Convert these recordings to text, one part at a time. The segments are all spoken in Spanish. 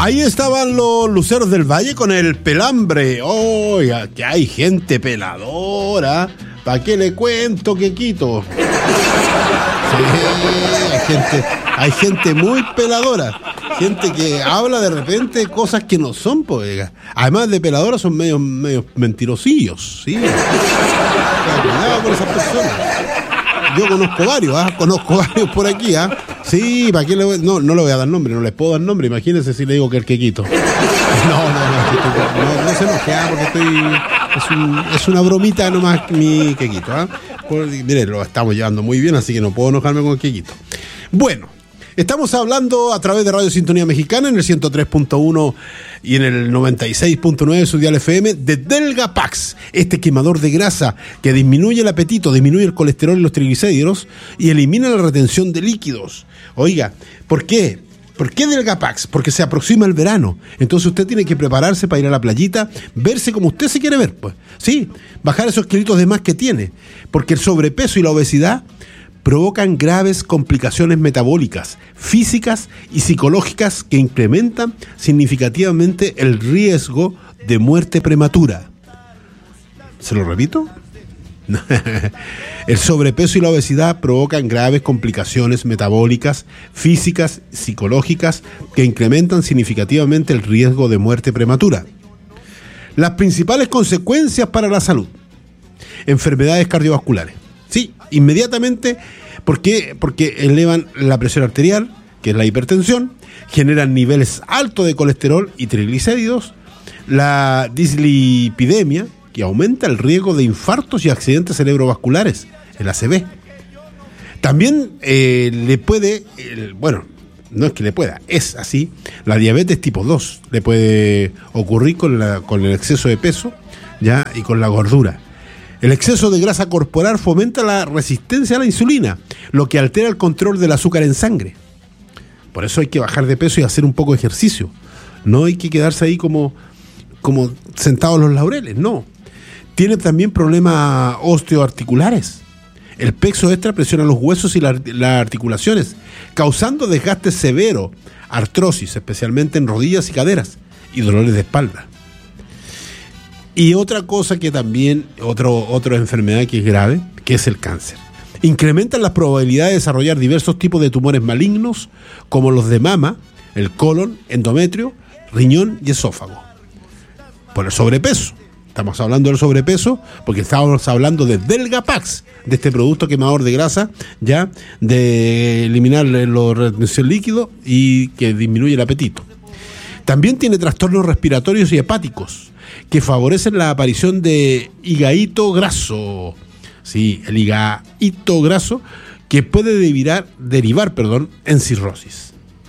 Ahí estaban los Luceros del Valle con el pelambre. Oiga, que hay gente peladora. ¿Para qué le cuento, Quequito? Sí, hay gente muy peladora. Gente que habla de repente cosas que no son, pues. Además de peladora, son medio mentirosillos, ¿sí? Cuidado con esas personas. Yo conozco varios por aquí, Sí, ¿para qué no le voy a dar nombre, no les puedo dar nombre. Imagínense si le digo que el Quequito. No se enoje, porque es una bromita nomás mi Quequito, Mire, lo estamos llevando muy bien, así que no puedo enojarme con el Quequito. Bueno, estamos hablando a través de Radio Sintonía Mexicana en el 103.1 y en el 96.9 de su dial FM de Delgapax, este quemador de grasa que disminuye el apetito, disminuye el colesterol y los triglicéridos y elimina la retención de líquidos. Oiga, ¿por qué? ¿Por qué Delgapax? Porque se aproxima el verano. Entonces usted tiene que prepararse para ir a la playita, verse como usted se quiere ver, pues. Sí, bajar esos kilitos de más que tiene. Porque el sobrepeso y la obesidad provocan graves complicaciones metabólicas, físicas y psicológicas que incrementan significativamente el riesgo de muerte prematura. ¿Se lo repito? El sobrepeso y la obesidad provocan graves complicaciones metabólicas, físicas y psicológicas que incrementan significativamente el riesgo de muerte prematura. Las principales consecuencias para la salud: enfermedades cardiovasculares. Sí, inmediatamente, ¿por qué? Porque elevan la presión arterial, que es la hipertensión, generan niveles altos de colesterol y triglicéridos, la dislipidemia, que aumenta el riesgo de infartos y accidentes cerebrovasculares, el ACV. También le puede, no es que le pueda, es así, la diabetes tipo 2 le puede ocurrir con el exceso de peso, ¿ya? Y con la gordura. El exceso de grasa corporal fomenta la resistencia a la insulina, lo que altera el control del azúcar en sangre. Por eso hay que bajar de peso y hacer un poco de ejercicio. No hay que quedarse ahí como sentados en los laureles, no. Tiene también problemas osteoarticulares. El peso extra presiona los huesos y las articulaciones, causando desgaste severo, artrosis, especialmente en rodillas y caderas, y dolores de espalda. Y otra cosa que también, otra enfermedad que es grave, que es el cáncer. Incrementan las probabilidades de desarrollar diversos tipos de tumores malignos, como los de mama, el colon, endometrio, riñón y esófago. Por el sobrepeso. Estamos hablando del sobrepeso porque estamos hablando de Delgapax, de este producto quemador de grasa, ya, de eliminar la retención líquido y que disminuye el apetito. También tiene trastornos respiratorios y hepáticos que favorecen la aparición de hígado graso. Sí, el hígado graso que puede derivar en cirrosis.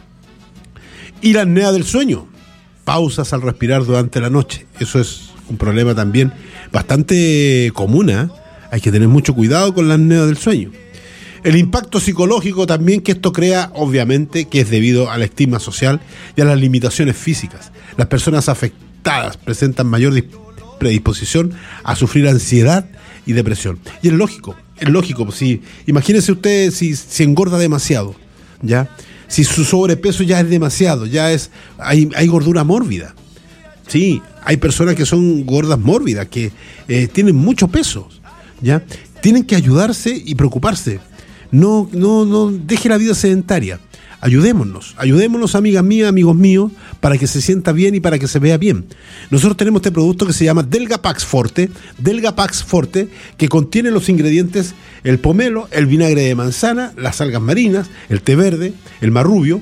Y la apnea del sueño, pausas al respirar durante la noche. Eso es un problema también bastante común, Hay que tener mucho cuidado con la apnea del sueño. El impacto psicológico también que esto crea, obviamente, que es debido al estigma social y a las limitaciones físicas. Las personas afectadas presentan mayor predisposición a sufrir ansiedad y depresión. Y es lógico, imagínese usted si engorda demasiado, ¿ya? Si su sobrepeso ya es demasiado, hay gordura mórbida. Sí, hay personas que son gordas mórbidas, que tienen mucho peso, ¿ya? Tienen que ayudarse y preocuparse. No deje la vida sedentaria. Ayudémonos, amigas mías, amigos míos, para que se sienta bien y para que se vea bien. Nosotros tenemos este producto que se llama Delgapax Forte, que contiene los ingredientes: el pomelo, el vinagre de manzana, las algas marinas, el té verde, el marrubio,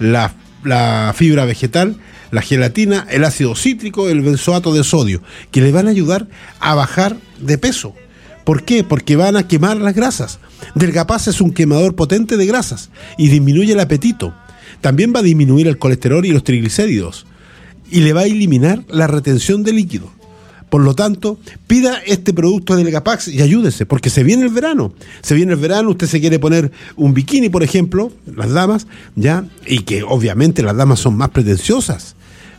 la fibra vegetal, la gelatina, el ácido cítrico, el benzoato de sodio, que le van a ayudar a bajar de peso. ¿Por qué? Porque van a quemar las grasas. Delgapax es un quemador potente de grasas y disminuye el apetito. También va a disminuir el colesterol y los triglicéridos y le va a eliminar la retención de líquido. Por lo tanto, pida este producto de Delgapax y ayúdese, porque se viene el verano. Usted se quiere poner un bikini, por ejemplo, las damas, ¿ya? Y que obviamente las damas son más pretenciosas.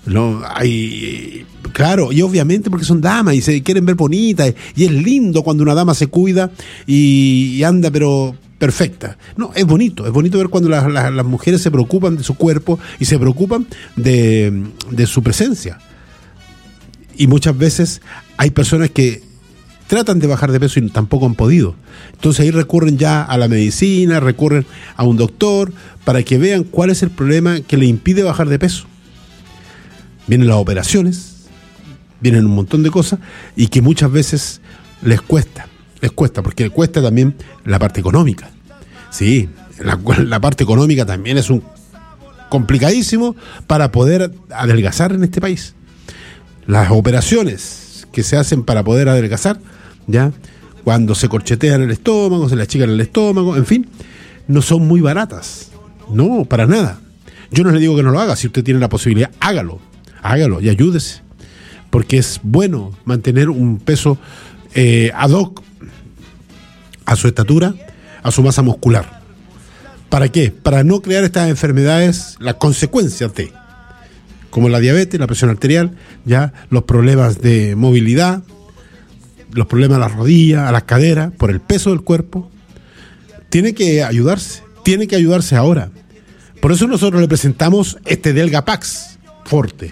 Claro, y obviamente porque son damas y se quieren ver bonitas, y es lindo cuando una dama se cuida y anda pero perfecta. No, es bonito ver cuando las mujeres se preocupan de su cuerpo y se preocupan de su presencia. Y muchas veces hay personas que tratan de bajar de peso y tampoco han podido. Entonces ahí recurren ya a la medicina, recurren a un doctor para que vean cuál es el problema que le impide bajar de peso. Vienen las operaciones, vienen un montón de cosas y que muchas veces les cuesta, porque cuesta también la parte económica. Sí, la parte económica también es un complicadísimo para poder adelgazar en este país. Las operaciones que se hacen para poder adelgazar, ya, cuando se corchetean el estómago, se le achican el estómago, en fin, no son muy baratas. No, para nada. Yo no le digo que no lo haga. Si usted tiene la posibilidad, hágalo y ayúdese. Porque es bueno mantener un peso ad hoc a su estatura, a su masa muscular. ¿Para qué? Para no crear estas enfermedades, las consecuencias de, como la diabetes, la presión arterial, ya los problemas de movilidad, los problemas a las rodillas, a las caderas, por el peso del cuerpo. Tiene que ayudarse ahora. Por eso nosotros le presentamos este Delgapax Forte,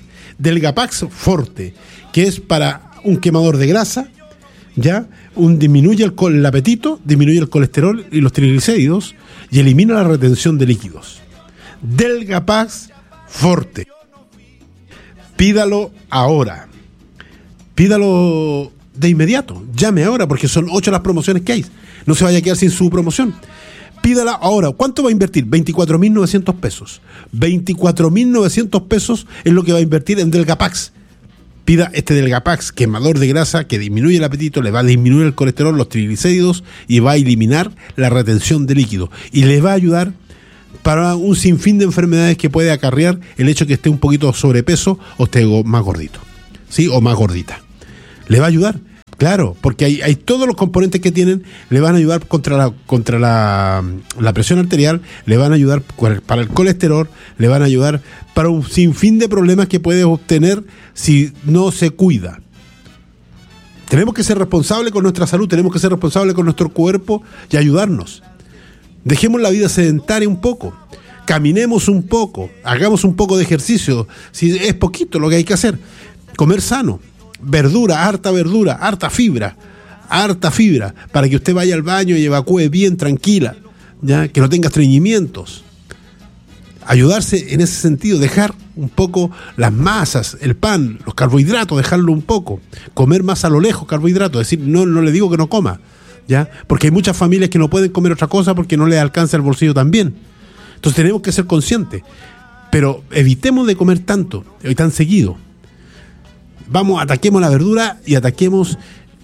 que es para un quemador de grasa, ya, disminuye el apetito, disminuye el colesterol y los triglicéridos y elimina la retención de líquidos. Delgapax Forte. Pídalo ahora. Pídalo de inmediato. Llame ahora porque son 8 las promociones que hay. No se vaya a quedar sin su promoción. Pídala ahora. ¿Cuánto va a invertir? 24.900 pesos. 24.900 pesos es lo que va a invertir en Delgapax. Pida este Delgapax, quemador de grasa que disminuye el apetito, le va a disminuir el colesterol, los triglicéridos y va a eliminar la retención de líquido. Y le va a ayudar para un sinfín de enfermedades que puede acarrear el hecho que esté un poquito sobrepeso o esté más gordito, ¿sí? O más gordita. Le va a ayudar, claro, porque hay todos los componentes que tienen, le van a ayudar contra la presión arterial, le van a ayudar para el colesterol, le van a ayudar para un sinfín de problemas que puede obtener si no se cuida. Tenemos que ser responsables con nuestra salud, tenemos que ser responsables con nuestro cuerpo y ayudarnos. Dejemos la vida sedentaria un poco, caminemos un poco, hagamos un poco de ejercicio, si es poquito lo que hay que hacer. Comer sano, verdura, harta fibra, para que usted vaya al baño y evacúe bien, tranquila, ya, que no tenga estreñimientos. Ayudarse en ese sentido, dejar un poco las masas, el pan, los carbohidratos, dejarlo un poco, comer más a lo lejos carbohidratos, es decir, no le digo que no coma, ¿ya? Porque hay muchas familias que no pueden comer otra cosa porque no les alcanza el bolsillo también. Entonces tenemos que ser conscientes, pero evitemos de comer tanto y tan seguido. Vamos, ataquemos la verdura y ataquemos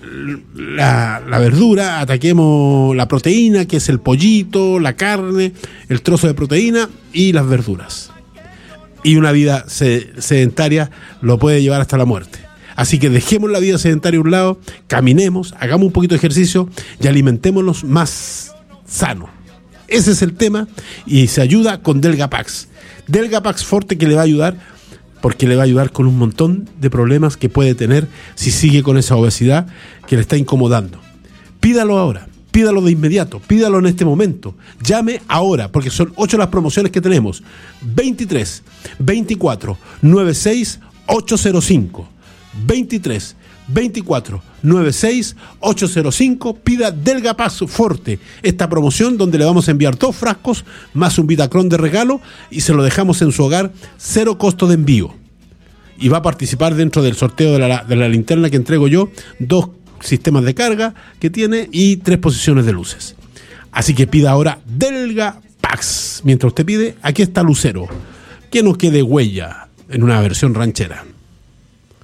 la verdura, ataquemos la proteína, que es el pollito, la carne, el trozo de proteína y las verduras. Y una vida sedentaria lo puede llevar hasta la muerte. Así que dejemos la vida sedentaria a un lado, caminemos, hagamos un poquito de ejercicio y alimentémonos más sano. Ese es el tema y se ayuda con Delgapax. Delgapax Forte, que le va a ayudar, porque le va a ayudar con un montón de problemas que puede tener si sigue con esa obesidad que le está incomodando. Pídalo ahora, pídalo de inmediato, pídalo en este momento. Llame ahora, porque son 8 las promociones que tenemos. 23 24 96 805. 23 24 96 805. Pida Delgapax Forte, esta promoción donde le vamos a enviar 2 frascos más un Vitacron de regalo y se lo dejamos en su hogar, 0 costo de envío, y va a participar dentro del sorteo de la linterna que entrego yo, 2 sistemas de carga que tiene y 3 posiciones de luces. Así que pida ahora Delgapax. Mientras usted pide, aquí está Lucero, que nos quede huella en una versión ranchera.